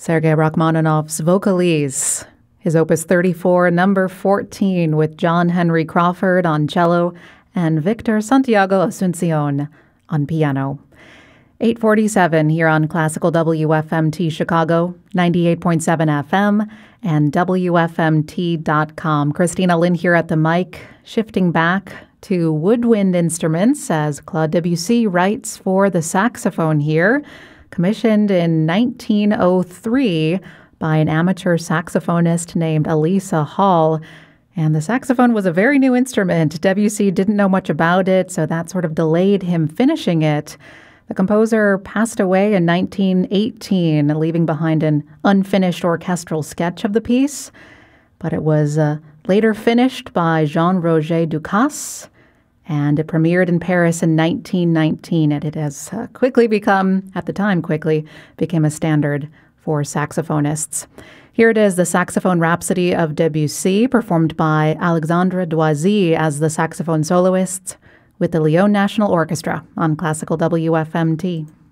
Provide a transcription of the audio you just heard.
Sergei Rachmaninoff's Vocalise, his Opus 34, number 14, with John Henry Crawford on cello and Victor Santiago Asuncion on piano. 8:47 here on Classical WFMT Chicago, 98.7 FM, and WFMT.com. Christina Lynn here at the mic, shifting back to woodwind instruments as Claude Debussy writes for the saxophone here, commissioned in 1903 by an amateur saxophonist named Elisa Hall. And the saxophone was a very new instrument. Debussy didn't know much about it, so that sort of delayed him finishing it. The composer passed away in 1918, leaving behind an unfinished orchestral sketch of the piece, but it was later finished by Jean-Roger Ducasse, and it premiered in Paris in 1919, and it has quickly became a standard for saxophonists. Here it is, the Saxophone Rhapsody of Debussy, performed by Alexandre Doisy as the saxophone soloist with the Lyon National Orchestra on Classical WFMT.